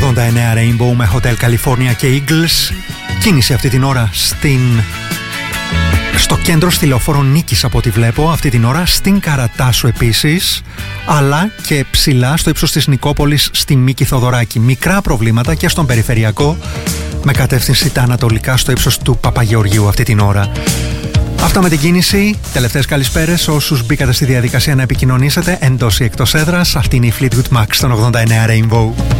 89 Rainbow με Hotel California και Eagles. Κίνηση αυτή την ώρα στο κέντρο στη Λεωφόρο Νίκης, από ό,τι βλέπω αυτή την ώρα, στην Καρατάσου επίσης, αλλά και ψηλά στο ύψος της Νικόπολης στη Μίκη Θοδωράκη. Μικρά προβλήματα και στον περιφερειακό με κατεύθυνση τα ανατολικά στο ύψος του Παπαγεωργίου αυτή την ώρα. Αυτά με την κίνηση. Τελευταίες καλησπέρες όσους μπήκατε στη διαδικασία να επικοινωνήσετε εντός ή εκτός έδρας. Αυτή είναι η Fleetwood Mac στον 89 Rainbow.